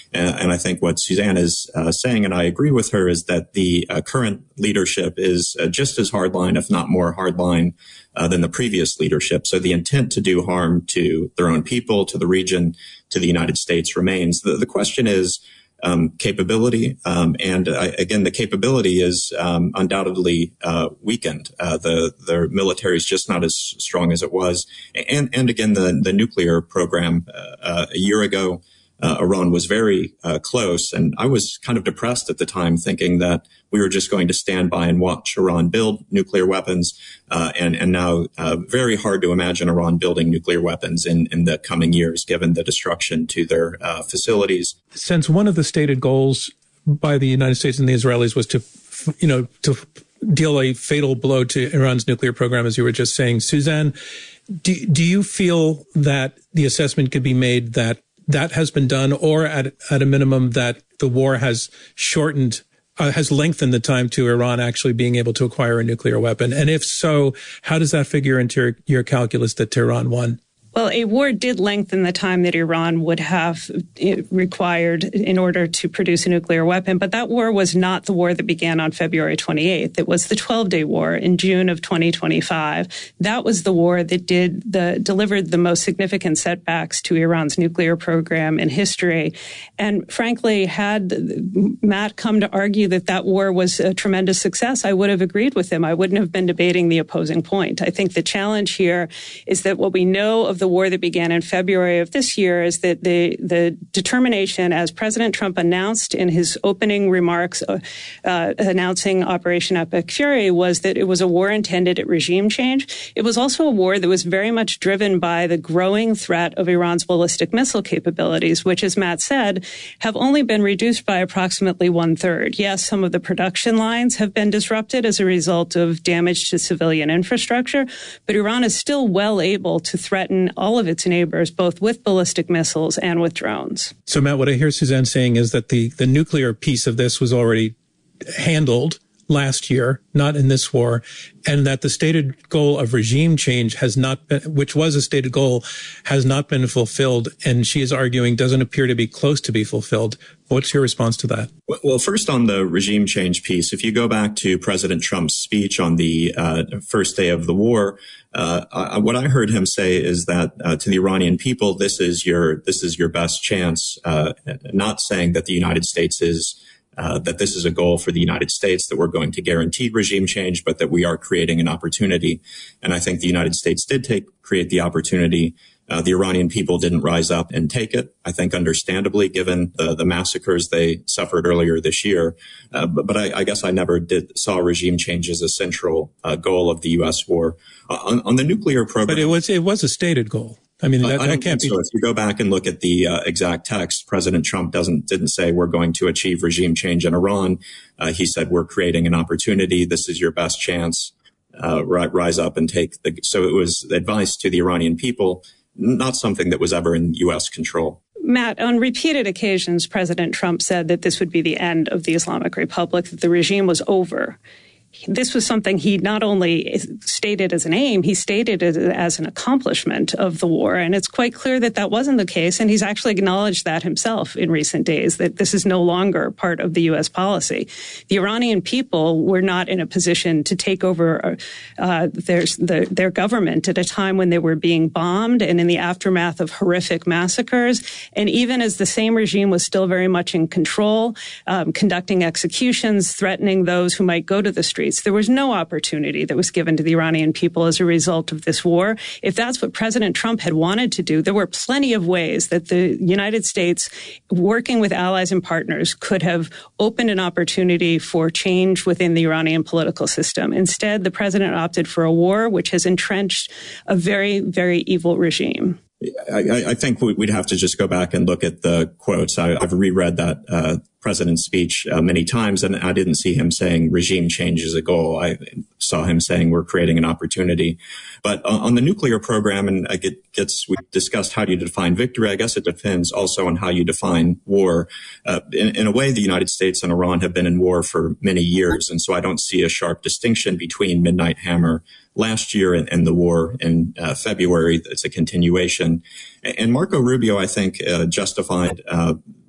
And I think what Suzanne is saying, and I agree with her, is that the current leadership is just as hardline, if not more hardline, than the previous leadership. So the intent to do harm to their own people, to the region, to the United States remains. The question is capability. Again, the capability is undoubtedly weakened. Their military is just not as strong as it was. And again, the nuclear program a year ago, Iran was very close. And I was kind of depressed at the time, thinking that we were just going to stand by and watch Iran build nuclear weapons. And now very hard to imagine Iran building nuclear weapons in the coming years, given the destruction to their facilities. Since one of the stated goals by the United States and the Israelis was to deal a fatal blow to Iran's nuclear program, as you were just saying, Suzanne, do you feel that the assessment could be made that has been done, or at a minimum that the war has lengthened the time to Iran actually being able to acquire a nuclear weapon? And if so, how does that figure into your calculus that Tehran won? Well, a war did lengthen the time that Iran would have required in order to produce a nuclear weapon. But that war was not the war that began on February 28th. It was the 12-day war in June of 2025. That was the war that delivered the most significant setbacks to Iran's nuclear program in history. And frankly, had Matt come to argue that war was a tremendous success, I would have agreed with him. I wouldn't have been debating the opposing point. I think the challenge here is that what we know of the war that began in February of this year is that the determination, as President Trump announced in his opening remarks announcing Operation Epic Fury, was that it was a war intended at regime change. It was also a war that was very much driven by the growing threat of Iran's ballistic missile capabilities, which, as Matt said, have only been reduced by approximately 1/3. Yes, some of the production lines have been disrupted as a result of damage to civilian infrastructure, but Iran is still well able to threaten all of its neighbors, both with ballistic missiles and with drones. So, Matt, what I hear Suzanne saying is that the nuclear piece of this was already handled last year, not in this war, and that the stated goal of regime change has not been, which was a stated goal, has not been fulfilled, and she is arguing doesn't appear to be close to be fulfilled. What's your response to that? Well, first on the regime change piece, if you go back to President Trump's speech on the first day of the war, what I heard him say is that to the Iranian people, this is your best chance, not saying that the United States is that this is a goal for the United States, that we're going to guarantee regime change, but that we are creating an opportunity. And I think the United States did create the opportunity. The Iranian people didn't rise up and take it, I think understandably, given the massacres they suffered earlier this year. But I guess I never saw regime change as a central goal of the U.S. war. On the nuclear program. But it was a stated goal. I mean, that can't be. So if you go back and look at the exact text, President Trump didn't say we're going to achieve regime change in Iran. He said we're creating an opportunity. This is your best chance. Rise up and take so it was advice to the Iranian people, not something that was ever in U.S. control. Matt, on repeated occasions, President Trump said that this would be the end of the Islamic Republic, that the regime was over. This was something he not only stated as an aim, he stated it as an accomplishment of the war. And it's quite clear that that wasn't the case. And he's actually acknowledged that himself in recent days, that this is no longer part of the U.S. policy. The Iranian people were not in a position to take over their government at a time when they were being bombed and in the aftermath of horrific massacres. And even as the same regime was still very much in control, conducting executions, threatening those who might go to the streets, there was no opportunity that was given to the Iranian people as a result of this war. If that's what President Trump had wanted to do, there were plenty of ways that the United States, working with allies and partners, could have opened an opportunity for change within the Iranian political system. Instead, the president opted for a war which has entrenched a very, very evil regime. I think we'd have to just go back and look at the quotes. I've reread that president's speech many times, and I didn't see him saying regime change is a goal. I saw him saying we're creating an opportunity. But on the nuclear program, and we discussed how do you define victory. I guess it depends also on how you define war. In a way, the United States and Iran have been in war for many years, and so I don't see a sharp distinction between Midnight Hammer last year and the war in February. It's a continuation. And Marco Rubio, I think, justified